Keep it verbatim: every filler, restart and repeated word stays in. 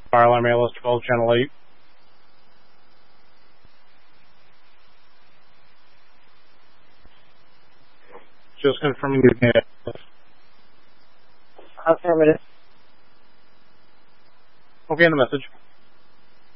Fire alarm A L S twelve, channel eight. Just confirming you can. Affirmative. Okay, in the message.